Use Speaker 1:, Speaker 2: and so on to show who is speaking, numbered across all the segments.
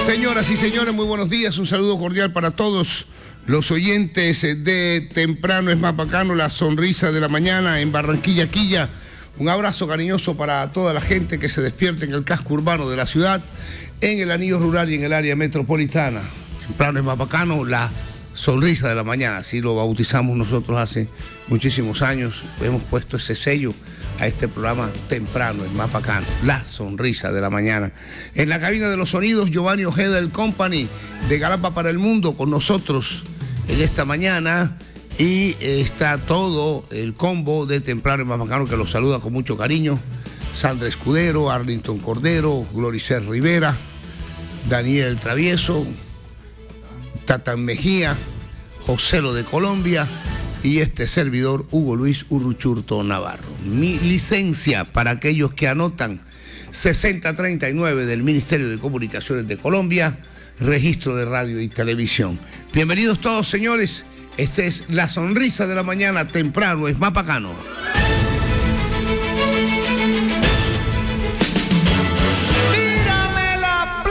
Speaker 1: Señoras y señores, muy buenos días. Un saludo cordial para todos los oyentes de Temprano es Más Bacano, la sonrisa de la mañana en Barranquilla, Quilla. Un abrazo cariñoso para toda la gente que se despierte en el casco urbano de la ciudad, en el anillo rural y en el área metropolitana. Temprano es Más Bacano, la sonrisa de la mañana. Así lo bautizamos nosotros hace muchísimos años. Hemos puesto ese sello a este programa. Temprano es Más Bacano, la sonrisa de la mañana. En la cabina de los sonidos, Giovanni Ojeda, el Company de Galapa para el Mundo, con nosotros en esta mañana. Y está todo el combo de Temprano es Más Bacano que los saluda con mucho cariño. Sandra Escudero, Arlington Cordero, Gloricer Rivera, Daniel Travieso, Tatán Mejía, Joselo de Colombia y este servidor, Hugo Luis Urruchurto Navarro. Mi licencia para aquellos que anotan, 6039 del Ministerio de Comunicaciones de Colombia, registro de radio y televisión. Bienvenidos todos, señores. Esta es la sonrisa de la mañana. Temprano es Más Bacano.
Speaker 2: ¡Tírame la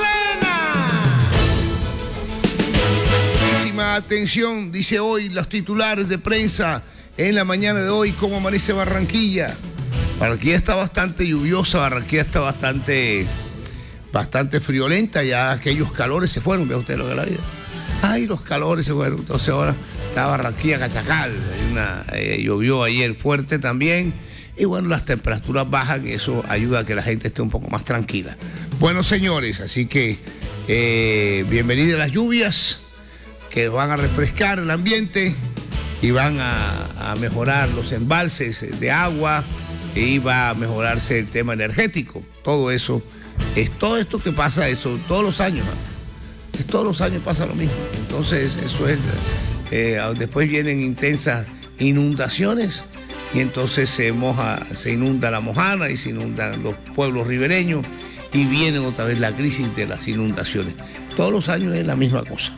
Speaker 2: plena!
Speaker 1: Atención, dice hoy los titulares de prensa en la mañana de hoy, cómo amanece Barranquilla. Barranquilla está bastante lluviosa, Barranquilla está bastante friolenta, ya aquellos calores se fueron, vea usted lo de la vida. Ay, los calores se fueron, entonces ahora está Barranquilla Cachacal, llovió ayer fuerte también, y bueno, las temperaturas bajan, y eso ayuda a que la gente esté un poco más tranquila. Bueno, señores, así que bienvenidas las lluvias, que van a refrescar el ambiente y van a mejorar los embalses de agua y va a mejorarse el tema energético. Todo eso, todo esto que pasa, eso todos los años, todos los años pasa lo mismo. Entonces eso es, después vienen intensas inundaciones y entonces se inunda la Mojana y se inundan los pueblos ribereños y viene otra vez la crisis de las inundaciones. Todos los años es la misma cosa.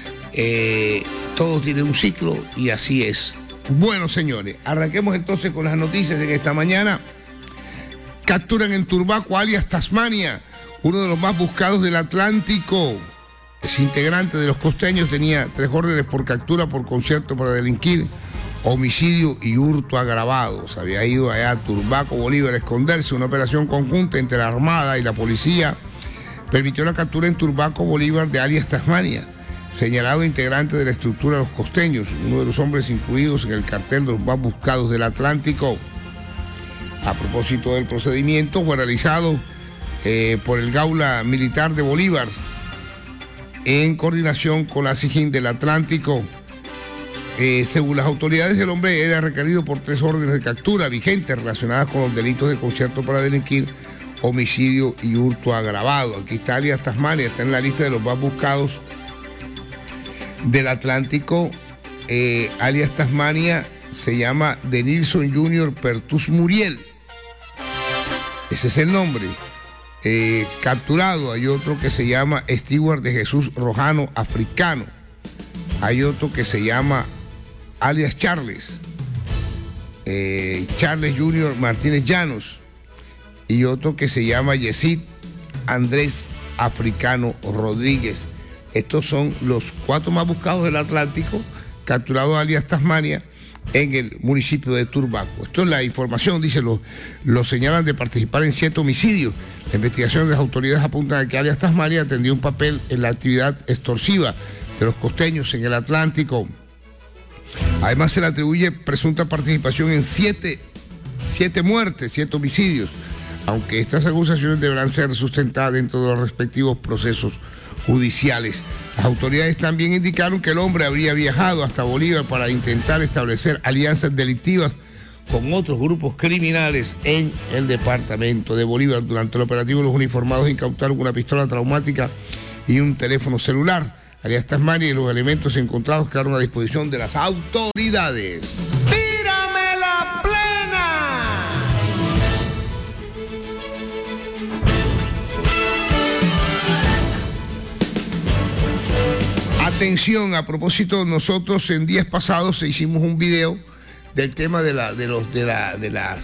Speaker 1: Todo tiene un ciclo y así es. Bueno, señores, arranquemos entonces con las noticias de esta mañana. Capturan en Turbaco alias Tasmania, uno de los más buscados del Atlántico. Es integrante de los costeños, tenía 3 órdenes por captura por concierto para delinquir, homicidio y hurto agravados. Había ido allá a Turbaco, Bolívar, a esconderse. Una operación conjunta entre la Armada y la policía permitió la captura en Turbaco, Bolívar, de alias Tasmania, señalado integrante de la estructura de los costeños, uno de los hombres incluidos en el cartel de los más buscados del Atlántico. A propósito del procedimiento, fue realizado por el Gaula Militar de Bolívar en coordinación con la SIGIN del Atlántico. Según las autoridades, el hombre era requerido por 3 órdenes de captura vigentes relacionadas con los delitos de concierto para delinquir, homicidio y hurto agravado. Aquí está alias Tasmania, está en la lista de los más buscados del Atlántico. Alias Tasmania se llama Denilson Jr. Pertus Muriel. Ese es el nombre. Capturado hay otro que se llama Stewart de Jesús Rojano Africano. Hay otro que se llama alias Charles. Charles Jr. Martínez Llanos. Y otro que se llama Yesid Andrés Africano Rodríguez. Estos son los 4 más buscados del Atlántico, capturados alias Tasmania en el municipio de Turbaco. Esto es la información, dice, lo señalan de participar en 7 homicidios. La investigación de las autoridades apunta a que alias Tasmania atendió un papel en la actividad extorsiva de los costeños en el Atlántico. Además, se le atribuye presunta participación en 7 muertes, 7 homicidios, aunque estas acusaciones deberán ser sustentadas dentro de los respectivos procesos judiciales. Las autoridades también indicaron que el hombre habría viajado hasta Bolívar para intentar establecer alianzas delictivas con otros grupos criminales en el departamento de Bolívar. Durante el operativo, los uniformados incautaron una pistola traumática y un teléfono celular. Alias Tasmania y los elementos encontrados quedaron a disposición de las autoridades.
Speaker 2: ¡Tírame la plena!
Speaker 1: Atención, a propósito, nosotros en días pasados hicimos un video del tema de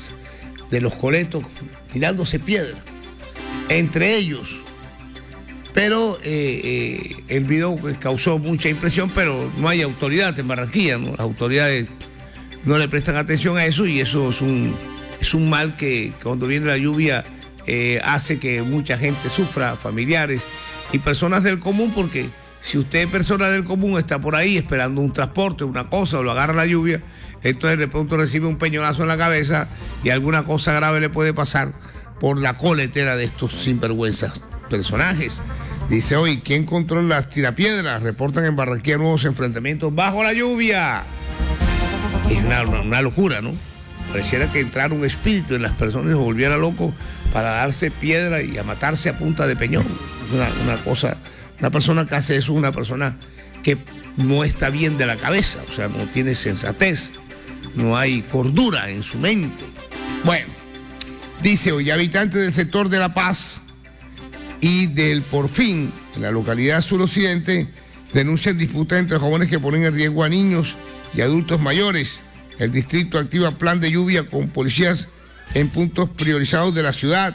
Speaker 1: los coletos tirándose piedra. Entre ellos, Pero el video causó mucha impresión, pero no hay autoridad en Barranquilla, ¿no? Las autoridades no le prestan atención a eso y eso es un mal que cuando viene la lluvia hace que mucha gente sufra, familiares y personas del común, porque si usted, persona del común, está por ahí esperando un transporte, una cosa, o lo agarra la lluvia, entonces de pronto recibe un peñonazo en la cabeza y alguna cosa grave le puede pasar por la coletera de estos sinvergüenzas personajes. Dice hoy, ¿quién controla las tirapiedras? Reportan en Barranquilla nuevos enfrentamientos bajo la lluvia. Es una locura, ¿no? Pareciera que entrara un espíritu en las personas y se volviera loco para darse piedra y a matarse a punta de peñón. Una cosa, una persona que hace eso es una persona que no está bien de la cabeza, o sea, no tiene sensatez, no hay cordura en su mente. Bueno, dice hoy, habitantes del sector de La Paz y del Porfín, en la localidad suroccidente, denuncian disputas entre jóvenes que ponen en riesgo a niños y adultos mayores. El distrito activa plan de lluvia con policías en puntos priorizados de la ciudad.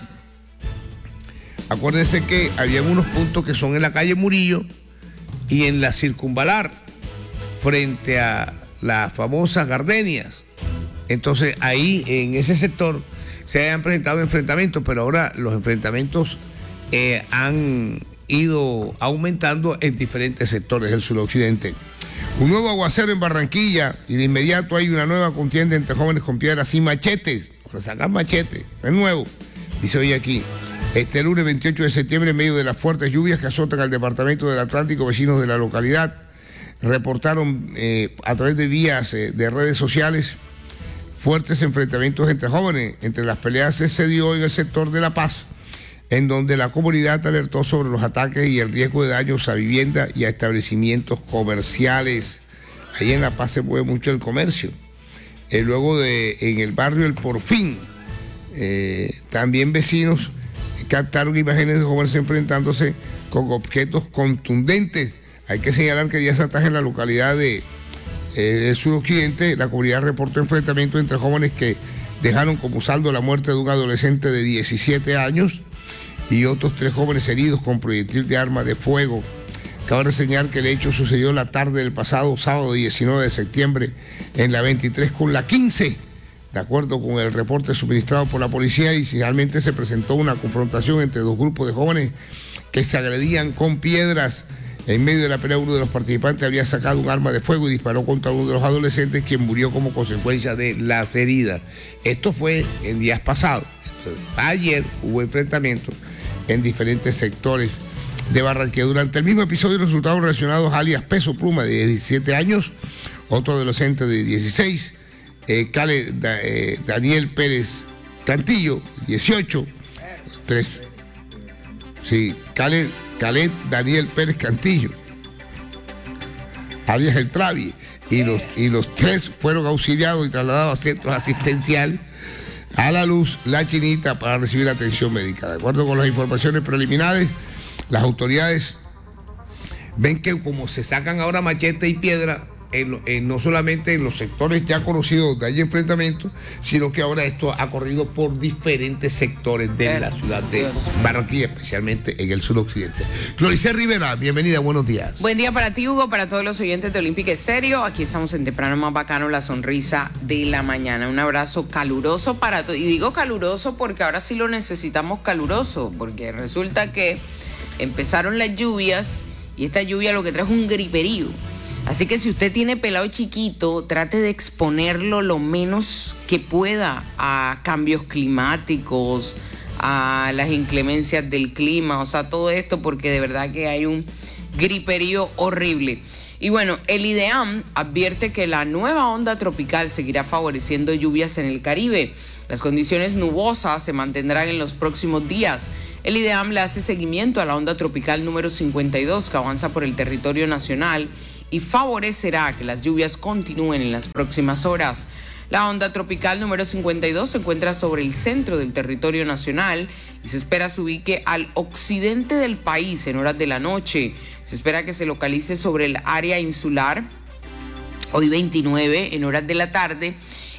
Speaker 1: Acuérdense que había unos puntos que son en la calle Murillo y en la Circunvalar, frente a las famosas gardenias. Entonces ahí, en ese sector, se habían presentado enfrentamientos, pero ahora los enfrentamientos han ido aumentando en diferentes sectores del suroccidente. Un nuevo aguacero en Barranquilla y de inmediato hay una nueva contienda entre jóvenes con piedras y machetes. Para sacar machetes, es nuevo. Dice hoy aquí, este lunes 28 de septiembre, en medio de las fuertes lluvias que azotan al departamento del Atlántico, vecinos de la localidad reportaron a través de vías de redes sociales fuertes enfrentamientos entre jóvenes. Entre las peleas se dio en el sector de La Paz, en donde la comunidad alertó sobre los ataques y el riesgo de daños a viviendas y a establecimientos comerciales. Ahí en La Paz se mueve mucho el comercio. Luego en el barrio El Porfín, también vecinos captaron imágenes de jóvenes enfrentándose con objetos contundentes. Hay que señalar que días atrás en la localidad del suroccidente, la comunidad reportó enfrentamientos entre jóvenes que dejaron como saldo la muerte de un adolescente de 17 años y otros 3 jóvenes heridos con proyectil de arma de fuego. Cabe reseñar que el hecho sucedió la tarde del pasado sábado 19 de septiembre en la 23 con la 15. De acuerdo con el reporte suministrado por la policía, inicialmente se presentó una confrontación entre 2 grupos de jóvenes que se agredían con piedras. En medio de la pelea, uno de los participantes había sacado un arma de fuego y disparó contra uno de los adolescentes, quien murió como consecuencia de las heridas. Esto fue en días pasados. Ayer hubo enfrentamientos en diferentes sectores de Barranquilla. Durante el mismo episodio resultaron relacionados alias Peso Pluma, de 17 años, otro adolescente de 16, Daniel Pérez Cantillo, 18, 3. Sí, Caled Daniel Pérez Cantillo, alias El Travi, y los 3 fueron auxiliados y trasladados a centros asistenciales a La Luz, La Chinita, para recibir atención médica. De acuerdo con las informaciones preliminares, las autoridades ven que como se sacan ahora machete y piedra, no solamente en los sectores ya conocidos donde hay enfrentamientos, sino que ahora esto ha corrido por diferentes sectores de la ciudad de Barranquilla, especialmente en el suroccidente. Glorice Rivera, bienvenida, buenos días.
Speaker 3: Buen día para ti, Hugo, para todos los oyentes de Olímpica Estéreo. Aquí estamos en Temprano Más Bacano, la sonrisa de la mañana. Un abrazo caluroso para todos. Y digo caluroso porque ahora sí lo necesitamos caluroso, porque resulta que empezaron las lluvias y esta lluvia lo que trae es un griperío. Así que si usted tiene pelado chiquito, trate de exponerlo lo menos que pueda a cambios climáticos, a las inclemencias del clima, o sea, todo esto, porque de verdad que hay un griperío horrible. Y bueno, el IDEAM advierte que la nueva onda tropical seguirá favoreciendo lluvias en el Caribe. Las condiciones nubosas se mantendrán en los próximos días. El IDEAM le hace seguimiento a la onda tropical número 52 que avanza por el territorio nacional y favorecerá que las lluvias continúen en las próximas horas. La onda tropical número 52 se encuentra sobre el centro del territorio nacional y se espera se ubique al occidente del país en horas de la noche. Se espera que se localice sobre el área insular hoy 29 en horas de la tarde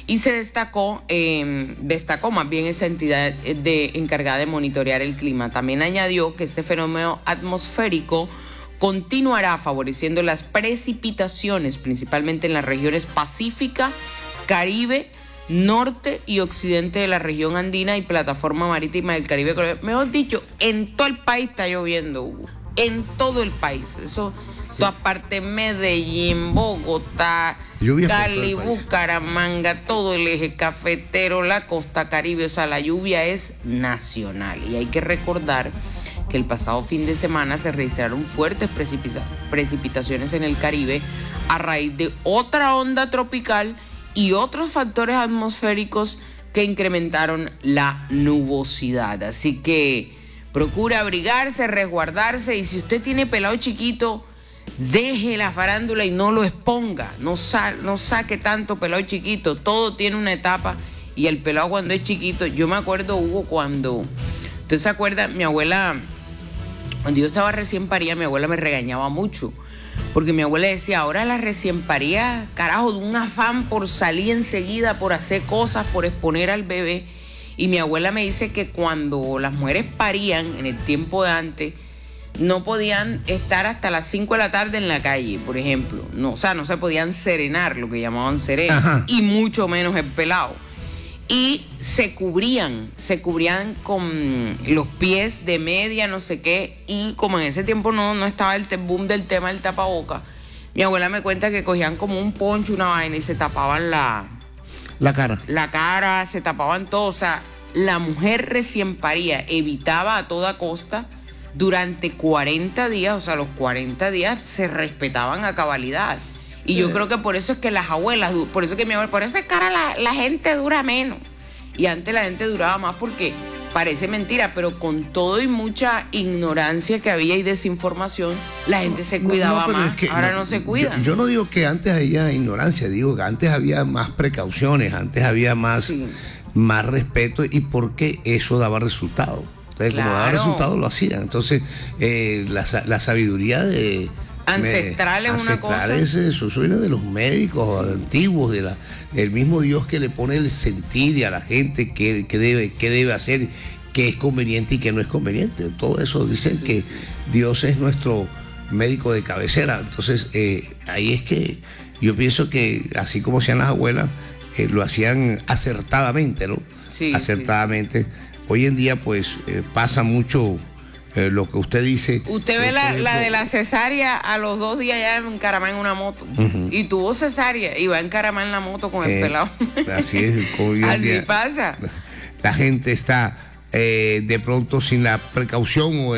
Speaker 3: y se destacó más bien esa entidad encargada de monitorear el clima. También añadió que este fenómeno atmosférico continuará favoreciendo las precipitaciones, principalmente en las regiones Pacífica, Caribe, norte y occidente de la región andina y plataforma marítima del Caribe. Mejor dicho, en todo el país está lloviendo, Hugo. En todo el país. Eso, sí. Todas partes, Medellín, Bogotá, Cali, Bucaramanga, todo el eje cafetero, la costa Caribe. O sea, la lluvia es nacional. Y hay que recordar que el pasado fin de semana se registraron fuertes precipitaciones en el Caribe a raíz de otra onda tropical y otros factores atmosféricos que incrementaron la nubosidad. Así que procura abrigarse, resguardarse, y si usted tiene pelado chiquito, deje la farándula y no lo exponga. No saque tanto pelado chiquito. Todo tiene una etapa, y el pelado cuando es chiquito, yo me acuerdo, Hugo, cuando... ¿Usted se acuerda? Mi abuela, cuando yo estaba recién parida, mi abuela me regañaba mucho. Porque mi abuela decía, ahora la recién parida, carajo, de un afán por salir enseguida, por hacer cosas, por exponer al bebé. Y mi abuela me dice que cuando las mujeres parían, en el tiempo de antes, no podían estar hasta las 5 de la tarde en la calle, por ejemplo. No, o sea, no se podían serenar, lo que llamaban sereno. Ajá. Y mucho menos el pelado. Y se cubrían con los pies de media, no sé qué. Y como en ese tiempo no estaba el boom del tema del tapaboca, mi abuela me cuenta que cogían como un poncho, una vaina, y se tapaban la cara, se tapaban todo. O sea, la mujer recién paría evitaba a toda costa durante 40 días, o sea, los 40 días se respetaban a cabalidad. Y yo creo que por eso es que las abuelas, por eso es que ahora la gente dura menos. Y antes la gente duraba más, porque parece mentira, pero con todo y mucha ignorancia que había y desinformación, la gente se cuidaba más. Es que ahora no se cuida.
Speaker 1: Yo no digo que antes había ignorancia, digo que antes había más precauciones, antes había más respeto, y porque eso daba resultado. Entonces, claro, como daba resultado, lo hacían. Entonces, la sabiduría de...
Speaker 3: Ancestral es una cosa.
Speaker 1: Eso viene de los médicos antiguos, del mismo Dios que le pone el sentir a la gente qué debe hacer, qué es conveniente y qué no es conveniente. Todo eso dicen que Dios es nuestro médico de cabecera. Entonces, ahí es que yo pienso que así como hacían las abuelas, lo hacían acertadamente, ¿no? Sí, acertadamente. Sí. Hoy en día, pues, pasa mucho... lo que usted dice.
Speaker 3: Usted ve la de la cesárea, a los 2 días ya encaramá en una moto. Y tuvo cesárea y va a encaramar en la moto con el pelado.
Speaker 1: Así es.
Speaker 3: Así pasa.
Speaker 1: La gente está de pronto sin la precaución o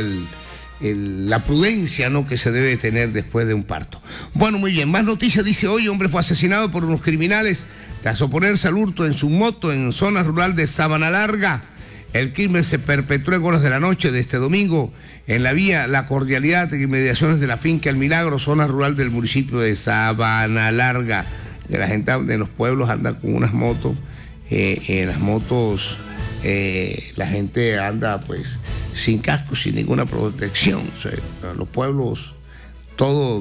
Speaker 1: la prudencia, ¿no?, que se debe tener después de un parto. Bueno, muy bien. Más noticias. Dice: hoy hombre fue asesinado por unos criminales tras oponerse al hurto en su moto en zona rural de Sabana Larga. El crimen se perpetró en horas de la noche de este domingo en la vía La Cordialidad, en inmediaciones de la finca El Milagro, zona rural del municipio de Sabana Larga. La gente de los pueblos anda con unas motos. En las motos la gente anda pues sin casco, sin ninguna protección. O sea, los pueblos, todo,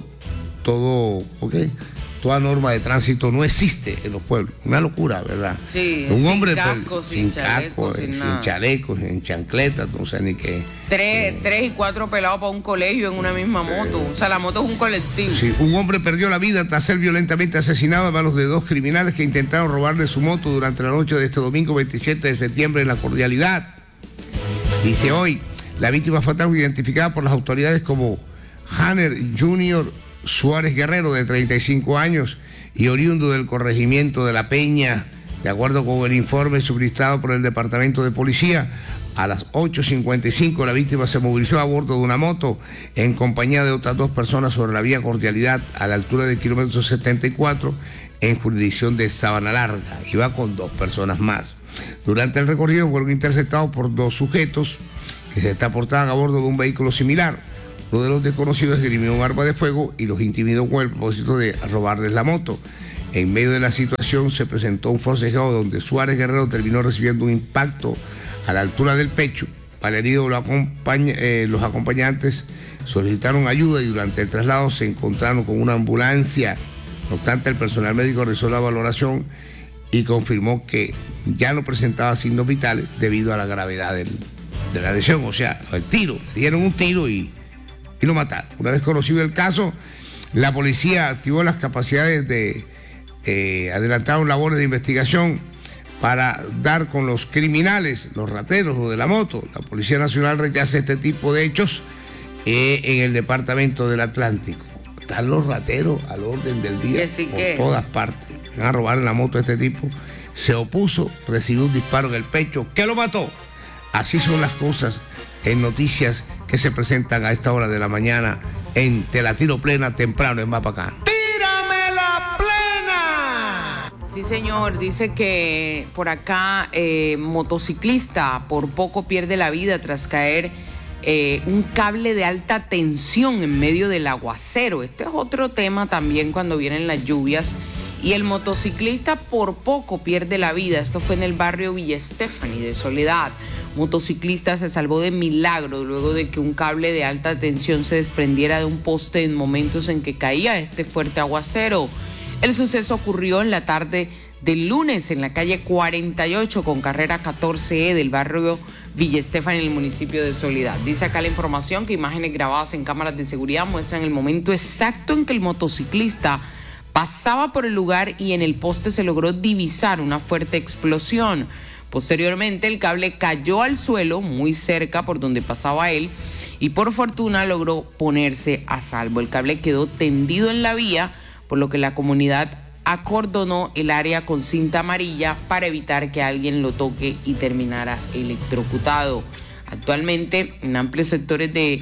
Speaker 1: ¿ok? Toda norma de tránsito no existe en los pueblos. Una locura, ¿verdad?
Speaker 3: Sí,
Speaker 1: un hombre
Speaker 3: sin chaleco,
Speaker 1: sin chalecos, sin chancletas, no sé ni qué.
Speaker 3: 3 y 4 pelados para un colegio en una misma moto. O sea, la moto es un colectivo.
Speaker 1: Sí, un hombre perdió la vida tras ser violentamente asesinado a manos de 2 criminales que intentaron robarle su moto durante la noche de este domingo 27 de septiembre en La Cordialidad. Dice hoy, la víctima fatal fue identificada por las autoridades como Hanner Junior Suárez Guerrero, de 35 años y oriundo del corregimiento de La Peña. De acuerdo con el informe suministrado por el Departamento de Policía, a las 8:55 la víctima se movilizó a bordo de una moto en compañía de otras 2 personas sobre la vía Cordialidad a la altura del kilómetro 74 en jurisdicción de Sabana Larga. Iba con 2 personas más. Durante el recorrido fueron interceptados por 2 sujetos que se transportaban a bordo de un vehículo similar. Uno de los desconocidos esgrimió un arma de fuego y los intimidó con el propósito de robarles la moto. En medio de la situación se presentó un forcejeo donde Suárez Guerrero terminó recibiendo un impacto a la altura del pecho. Para el herido, los acompañantes solicitaron ayuda y durante el traslado se encontraron con una ambulancia. No obstante, el personal médico realizó la valoración y confirmó que ya no presentaba signos vitales debido a la gravedad de la lesión, o sea, el tiro. Le dieron un tiro y lo mataron. Una vez conocido el caso, la policía activó las capacidades de adelantaron labores de investigación para dar con los criminales, los rateros o de la moto. La Policía Nacional rechaza este tipo de hechos en el departamento del Atlántico. Están los rateros al orden del día por todas partes. Van a robar en la moto a este tipo. Se opuso, recibió un disparo en el pecho. ¿Qué lo mató? Así son las cosas en noticias que se presentan a esta hora de la mañana en Te la tiro plena temprano en Más Bacano.
Speaker 2: ¡Tírame la plena!
Speaker 3: Sí, señor, dice que por acá motociclista por poco pierde la vida tras caer un cable de alta tensión en medio del aguacero. Este es otro tema también cuando vienen las lluvias. Y el motociclista por poco pierde la vida. Esto fue en el barrio Villa Estefani de Soledad. Motociclista se salvó de milagro luego de que un cable de alta tensión se desprendiera de un poste en momentos en que caía este fuerte aguacero. El suceso ocurrió en la tarde del lunes en la calle 48 con carrera 14E del barrio Villa Estefani en el municipio de Soledad. Dice acá la información que imágenes grabadas en cámaras de seguridad muestran el momento exacto en que el motociclista pasaba por el lugar y en el poste se logró divisar una fuerte explosión. Posteriormente el cable cayó al suelo muy cerca por donde pasaba él y por fortuna logró ponerse a salvo. El cable quedó tendido en la vía, por lo que la comunidad acordonó el área con cinta amarilla para evitar que alguien lo toque y terminara electrocutado. Actualmente en amplios sectores de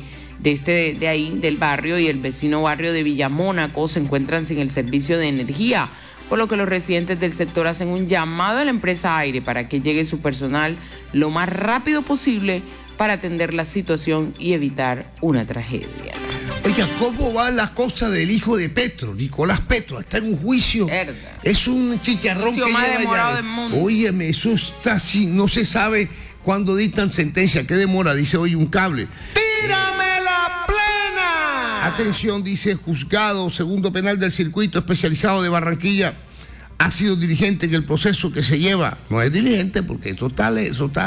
Speaker 3: ahí, del barrio y el vecino barrio de Villamónaco se encuentran sin el servicio de energía, por lo que los residentes del sector hacen un llamado a la empresa Aire para que llegue su personal lo más rápido posible para atender la situación y evitar una tragedia.
Speaker 1: Oiga, ¿cómo va la cosa del hijo de Petro, Nicolás Petro? Está en un juicio.
Speaker 3: Verdad.
Speaker 1: Es un chicharrón que
Speaker 3: más
Speaker 1: lleva
Speaker 3: demorado
Speaker 1: ya.
Speaker 3: del mundo.
Speaker 1: Óyeme, eso está así, no se sabe cuándo dictan sentencia. ¿Qué demora? Dice hoy un cable.
Speaker 2: ¡Tírame la plena!
Speaker 1: Atención, dice juzgado segundo penal del circuito especializado de Barranquilla. Ha sido diligente en el proceso que se lleva. No es diligente porque eso está
Speaker 3: más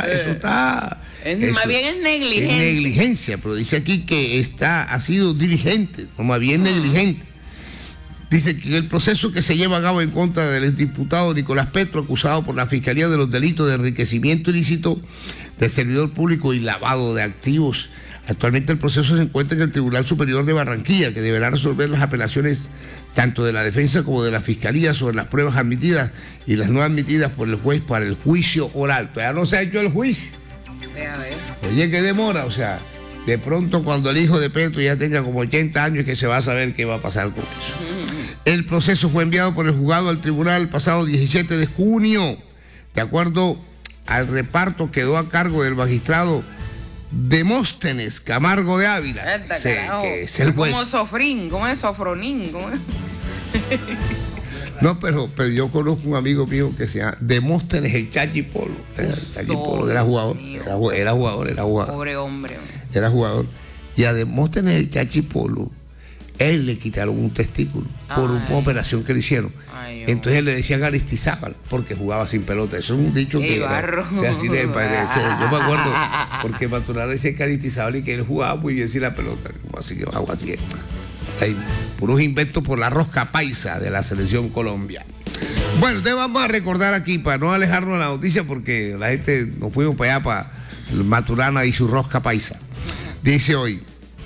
Speaker 3: bien es negligente.
Speaker 1: Es negligencia, pero dice aquí que ha sido diligente, no más bien negligente. Dice que el proceso que se lleva a cabo en contra del exdiputado Nicolás Petro, acusado por la Fiscalía de los delitos de enriquecimiento ilícito de servidor público y lavado de activos. Actualmente el proceso se encuentra en el Tribunal Superior de Barranquilla, que deberá resolver las apelaciones tanto de la defensa como de la Fiscalía sobre las pruebas admitidas y las no admitidas por el juez para el juicio oral. Todavía no se ha hecho el juicio. Oye, ¿qué demora? O sea, de pronto cuando el hijo de Petro ya tenga como 80 años es que se va a saber qué va a pasar con eso. El proceso fue enviado por el juzgado al tribunal el pasado 17 de junio. De acuerdo al reparto, quedó a cargo del magistrado Demóstenes Camargo de Ávila, que es el juez.
Speaker 3: Como Sofrín, ¿cómo es Sofronín? ¿Cómo es?
Speaker 1: No, pero yo conozco un amigo mío que se llama Demóstenes el Chachi Polo. El Chachi Polo era jugador, era jugador.
Speaker 3: Pobre hombre.
Speaker 1: Era jugador. Y a Demóstenes el Chachi Polo, él le quitaron un testículo por una operación que le hicieron. Entonces le decían Aristizábal porque jugaba sin pelota. Eso es un dicho que así yo me acuerdo porque Maturana decía que Aristizábal y que él jugaba muy bien sin la pelota. Así que algo así. Hay puros inventos por la rosca paisa de la selección Colombia. Bueno, te vamos a recordar aquí para no alejarnos de la noticia porque la gente nos fuimos para allá para Maturana y su rosca paisa. Dice hoy,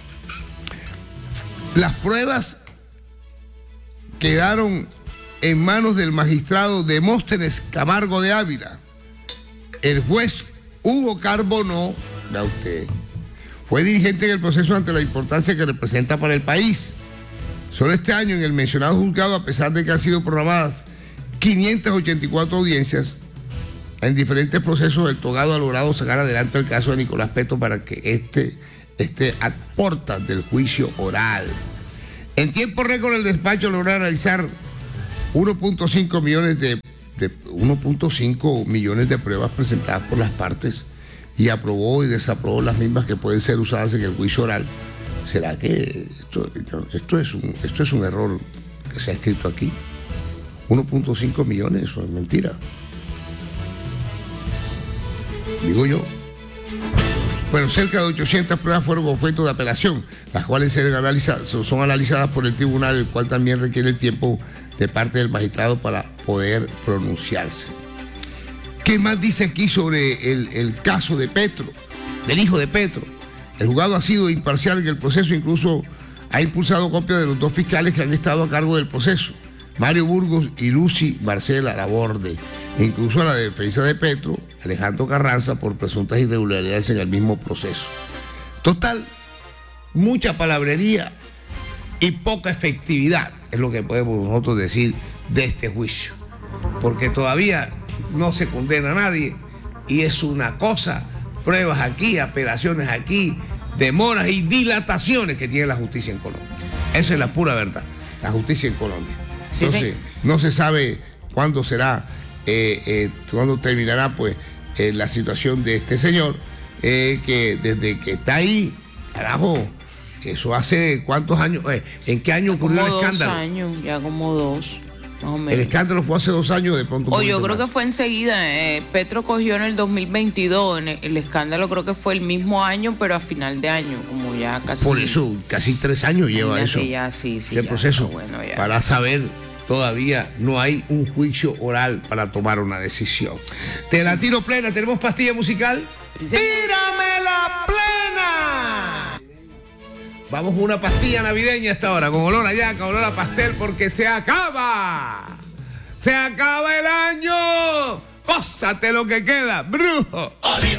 Speaker 1: las pruebas quedaron en manos del magistrado Demóstenes Camargo de Ávila. El juez Hugo Carbonó, vea usted, fue dirigente en el proceso ante la importancia que representa para el país. Solo este año en el mencionado juzgado, a pesar de que han sido programadas 584 audiencias en diferentes procesos, el togado ha logrado sacar adelante el caso de Nicolás Petro para que esté a puertas del juicio oral. En tiempo récord el despacho logró analizar 1.5 millones de pruebas presentadas por las partes y aprobó y desaprobó las mismas que pueden ser usadas en el juicio oral. ¿Será que esto es un error que se ha escrito aquí? 1.5 millones, eso es mentira. Digo yo. Bueno, cerca de 800 pruebas fueron objeto de apelación, las cuales son analizadas por el tribunal, el cual también requiere el tiempo de parte del magistrado para poder pronunciarse. ¿Qué más dice aquí sobre el caso de Petro, del hijo de Petro? El juzgado ha sido imparcial en el proceso, incluso ha impulsado copias de los dos fiscales que han estado a cargo del proceso, Mario Burgos y Lucy Marcela Laborde, e incluso a la defensa de Petro, Alejandro Carranza, por presuntas irregularidades en el mismo proceso. Total, mucha palabrería y poca efectividad es lo que podemos nosotros decir de este juicio, porque todavía no se condena a nadie y es una cosa, pruebas aquí, apelaciones aquí, demoras y dilataciones que tiene la justicia en Colombia. Esa es la pura verdad, la justicia en Colombia. Entonces, no se sabe cuándo será, cuándo terminará pues la situación de este señor, que desde que está ahí, carajo, eso hace cuántos años, ¿en qué año ocurrió el escándalo?
Speaker 3: 2 años, ya como 2. Más o menos.
Speaker 1: El escándalo fue hace 2 años, de pronto.
Speaker 3: Yo creo que fue enseguida. Petro cogió en el 2022. El escándalo creo que fue el mismo año, pero a final de año, como ya casi.
Speaker 1: Por eso, casi 3 años lleva eso.
Speaker 3: Ya, sí,
Speaker 1: el proceso.
Speaker 3: Bueno, ya.
Speaker 1: Para saber, todavía no hay un juicio oral para tomar una decisión. Te la tiro plena. ¿Tenemos pastilla musical?
Speaker 2: ¡Tírame la plena!
Speaker 1: Vamos con una pastilla navideña hasta ahora, con olor a yaca, olor a pastel, porque se acaba. ¡Se acaba el año! ¡Pósate lo que queda, brujo!